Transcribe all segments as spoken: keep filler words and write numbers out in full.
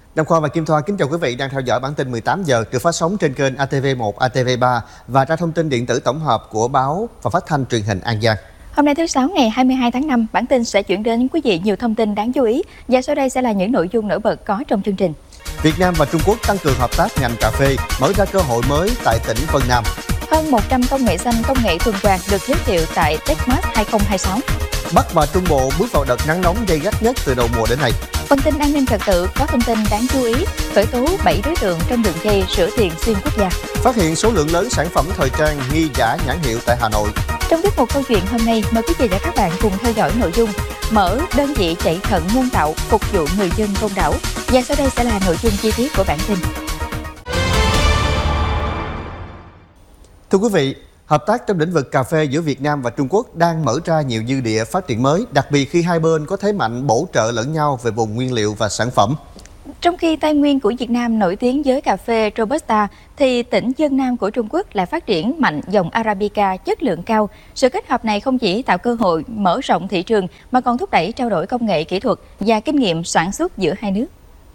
Đăng Khoa và Kim Thoa kính chào quý vị đang theo dõi bản tin mười tám giờ được phát sóng trên kênh a tê vê một, a tê vê ba và ra thông tin điện tử tổng hợp của báo và phát thanh truyền hình An Giang. Hôm nay thứ Sáu ngày hai mươi hai tháng năm, bản tin sẽ chuyển đến quý vị nhiều thông tin đáng chú ý và sau đây sẽ là những nội dung nổi bật có trong chương trình. Việt Nam và Trung Quốc tăng cường hợp tác ngành cà phê, mở ra cơ hội mới tại tỉnh Vân Nam. Hơn một trăm công nghệ xanh, công nghệ tuần hoàn được giới thiệu tại Techmart hai không hai sáu. Bắc và Trung Bộ bước vào đợt nắng nóng gay gắt nhất từ đầu mùa đến nay. Phần tin an ninh trật tự có thông tin đáng chú ý, khởi tố bảy đối tượng trong đường dây rửa tiền xuyên quốc gia. Phát hiện số lượng lớn sản phẩm thời trang nghi giả nhãn hiệu tại Hà Nội. Trong tiết mục câu chuyện hôm nay, mời quý vị và các bạn cùng theo dõi nội dung mở đơn vị chạy thận nhân tạo phục vụ người dân Côn Đảo. Và sau đây sẽ là nội dung chi tiết của bản tin. Thưa quý vị, hợp tác trong lĩnh vực cà phê giữa Việt Nam và Trung Quốc đang mở ra nhiều dư địa phát triển mới, đặc biệt khi hai bên có thế mạnh bổ trợ lẫn nhau về vùng nguyên liệu và sản phẩm. Trong khi Tây Nguyên của Việt Nam nổi tiếng với cà phê Robusta, thì tỉnh Vân Nam của Trung Quốc lại phát triển mạnh dòng Arabica chất lượng cao. Sự kết hợp này không chỉ tạo cơ hội mở rộng thị trường mà còn thúc đẩy trao đổi công nghệ kỹ thuật và kinh nghiệm sản xuất giữa hai nước.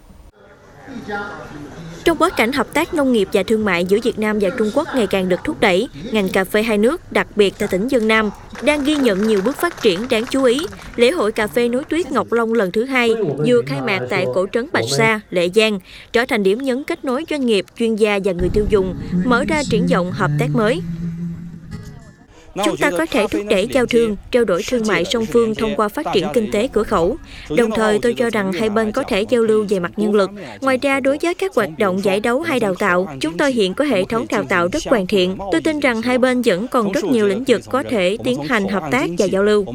Trong bối cảnh hợp tác nông nghiệp và thương mại giữa Việt Nam và Trung Quốc ngày càng được thúc đẩy, ngành cà phê hai nước, đặc biệt tại tỉnh Vân Nam, đang ghi nhận nhiều bước phát triển đáng chú ý. Lễ hội cà phê núi tuyết Ngọc Long lần thứ hai vừa khai mạc tại cổ trấn Bạch Sa, Lệ Giang, trở thành điểm nhấn kết nối doanh nghiệp, chuyên gia và người tiêu dùng, mở ra triển vọng hợp tác mới. Chúng ta có thể thúc đẩy giao thương, trao đổi thương mại song phương thông qua phát triển kinh tế cửa khẩu. Đồng thời, tôi cho rằng hai bên có thể giao lưu về mặt nhân lực. Ngoài ra, đối với các hoạt động giải đấu hay đào tạo, chúng tôi hiện có hệ thống đào tạo rất hoàn thiện. Tôi tin rằng hai bên vẫn còn rất nhiều lĩnh vực có thể tiến hành hợp tác và giao lưu.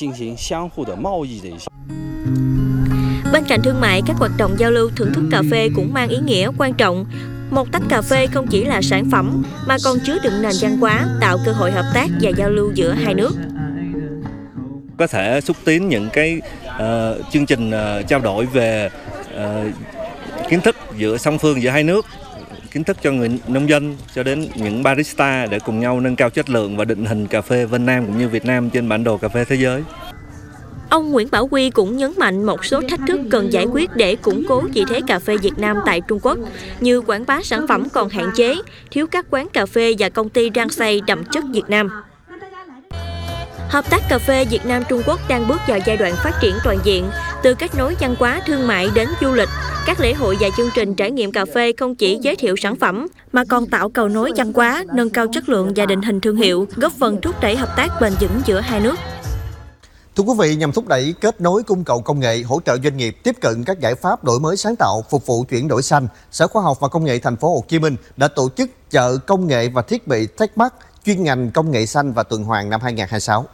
Bên cạnh thương mại, các hoạt động giao lưu thưởng thức cà phê cũng mang ý nghĩa quan trọng. Một tách cà phê không chỉ là sản phẩm, mà còn chứa đựng nền văn hóa, tạo cơ hội hợp tác và giao lưu giữa hai nước. Có thể xúc tiến những cái uh, chương trình uh, trao đổi về uh, kiến thức giữa song phương giữa hai nước, kiến thức cho người nông dân cho đến những barista để cùng nhau nâng cao chất lượng và định hình cà phê Vân Nam cũng như Việt Nam trên bản đồ cà phê thế giới. Ông Nguyễn Bảo Huy cũng nhấn mạnh một số thách thức cần giải quyết để củng cố vị thế cà phê Việt Nam tại Trung Quốc, như quảng bá sản phẩm còn hạn chế, thiếu các quán cà phê và công ty rang xay đậm chất Việt Nam. Hợp tác cà phê Việt Nam-Trung Quốc đang bước vào giai đoạn phát triển toàn diện, từ kết nối văn hóa thương mại đến du lịch. Các lễ hội và chương trình trải nghiệm cà phê không chỉ giới thiệu sản phẩm, mà còn tạo cầu nối văn hóa, nâng cao chất lượng và định hình thương hiệu, góp phần thúc đẩy hợp tác bền vững giữa hai nước. Thưa quý vị, nhằm thúc đẩy kết nối cung cầu công nghệ, hỗ trợ doanh nghiệp tiếp cận các giải pháp đổi mới sáng tạo, phục vụ chuyển đổi xanh, Sở Khoa học và Công nghệ Thành phố Hồ Chí Minh đã tổ chức chợ công nghệ và thiết bị Techmart chuyên ngành công nghệ xanh và tuần hoàn năm hai không hai sáu.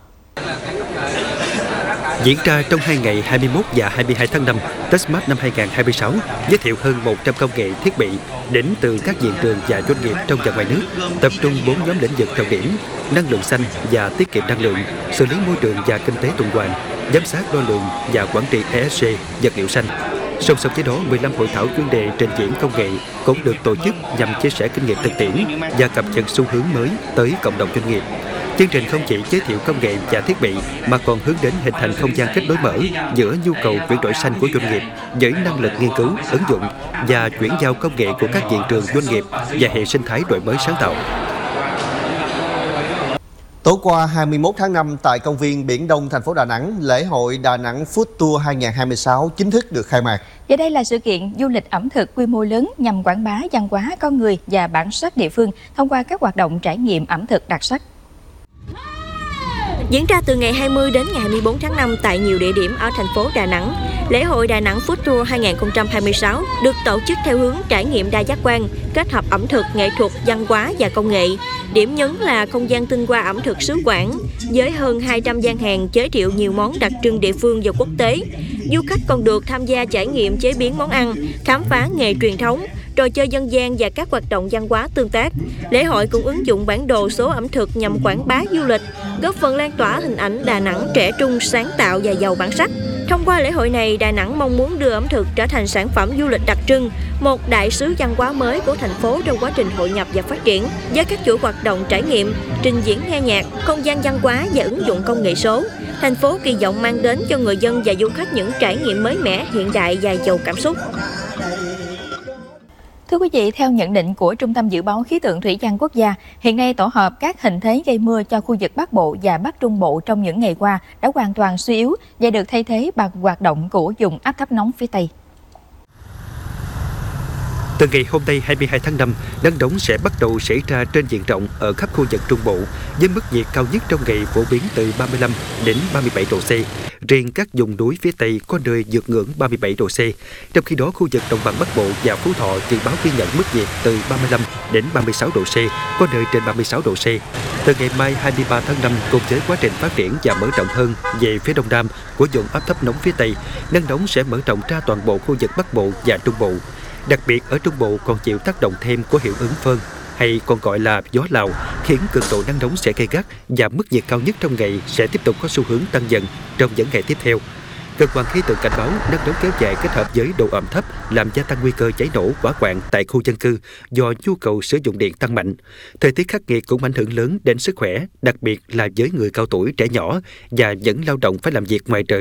Diễn ra trong hai ngày hai mươi mốt và hai mươi hai tháng năm, Techmart năm hai không hai sáu giới thiệu hơn một trăm công nghệ thiết bị đến từ các viện trường và doanh nghiệp trong và ngoài nước, tập trung bốn nhóm lĩnh vực trọng điểm: năng lượng xanh và tiết kiệm năng lượng, xử lý môi trường và kinh tế tuần hoàn, giám sát đo lường và quản trị e ét giê, vật liệu xanh. Song song với đó, mười lăm hội thảo chuyên đề trình diễn công nghệ cũng được tổ chức nhằm chia sẻ kinh nghiệm thực tiễn và cập nhật xu hướng mới tới cộng đồng doanh nghiệp. Chương trình không chỉ giới thiệu công nghệ và thiết bị mà còn hướng đến hình thành không gian kết nối mở giữa nhu cầu chuyển đổi xanh của doanh nghiệp với năng lực nghiên cứu, ứng dụng và chuyển giao công nghệ của các viện trường doanh nghiệp và hệ sinh thái đổi mới sáng tạo. Tối qua hai mươi mốt tháng năm tại công viên Biển Đông thành phố Đà Nẵng, lễ hội Đà Nẵng Food Tour hai không hai sáu chính thức được khai mạc. Và đây là sự kiện du lịch ẩm thực quy mô lớn nhằm quảng bá văn hóa, con người và bản sắc địa phương thông qua các hoạt động trải nghiệm ẩm thực đặc sắc. Diễn ra từ ngày hai mươi đến ngày hai mươi bốn tháng năm tại nhiều địa điểm ở thành phố Đà Nẵng, lễ hội Đà Nẵng Food Tour hai không hai sáu được tổ chức theo hướng trải nghiệm đa giác quan, kết hợp ẩm thực, nghệ thuật, văn hóa và công nghệ. Điểm nhấn là không gian tinh hoa ẩm thực xứ Quảng, với hơn hai trăm gian hàng giới thiệu nhiều món đặc trưng địa phương và quốc tế. Du khách còn được tham gia trải nghiệm chế biến món ăn, khám phá nghề truyền thống, trò chơi dân gian và các hoạt động văn hóa tương tác. Lễ hội cũng ứng dụng bản đồ số ẩm thực nhằm quảng bá du lịch, góp phần lan tỏa hình ảnh Đà Nẵng trẻ trung, sáng tạo và giàu bản sắc. Thông qua lễ hội này, Đà Nẵng mong muốn đưa ẩm thực trở thành sản phẩm du lịch đặc trưng, một đại sứ văn hóa mới của thành phố trong quá trình hội nhập và phát triển. Với các chuỗi hoạt động trải nghiệm, trình diễn nghe nhạc, không gian văn hóa và ứng dụng công nghệ số, thành phố kỳ vọng mang đến cho người dân và du khách những trải nghiệm mới mẻ, hiện đại và giàu cảm xúc. Thưa quý vị, theo nhận định của Trung tâm Dự báo Khí tượng Thủy văn Quốc gia, hiện nay tổ hợp các hình thế gây mưa cho khu vực Bắc Bộ và Bắc Trung Bộ trong những ngày qua đã hoàn toàn suy yếu và được thay thế bằng hoạt động của vùng áp thấp nóng phía Tây. Từ ngày hôm nay hai mươi hai tháng năm, nắng nóng sẽ bắt đầu xảy ra trên diện rộng ở khắp khu vực Trung Bộ, với mức nhiệt cao nhất trong ngày phổ biến từ ba mươi lăm đến ba mươi bảy độ C. Riêng các vùng núi phía Tây có nơi vượt ngưỡng ba mươi bảy độ C. Trong khi đó, khu vực đồng bằng Bắc Bộ và Phú Thọ dự báo ghi nhận mức nhiệt từ ba mươi lăm đến ba mươi sáu độ C, có nơi trên ba mươi sáu độ C. Từ ngày mai hai mươi ba tháng năm, cùng với quá trình phát triển và mở rộng hơn về phía đông nam của vùng áp thấp nóng phía Tây, nắng nóng sẽ mở rộng ra toàn bộ khu vực Bắc Bộ và Trung Bộ. Đặc biệt ở Trung Bộ còn chịu tác động thêm của hiệu ứng phơn, hay còn gọi là gió Lào, khiến cường độ nắng nóng sẽ gay gắt và mức nhiệt cao nhất trong ngày sẽ tiếp tục có xu hướng tăng dần trong những ngày tiếp theo. Cơ quan khí tượng cảnh báo nắng nóng kéo dài kết hợp với độ ẩm thấp làm gia tăng nguy cơ cháy nổ hỏa hoạn tại khu dân cư do nhu cầu sử dụng điện tăng mạnh. Thời tiết khắc nghiệt cũng ảnh hưởng lớn đến sức khỏe, đặc biệt là với người cao tuổi, trẻ nhỏ và những lao động phải làm việc ngoài trời.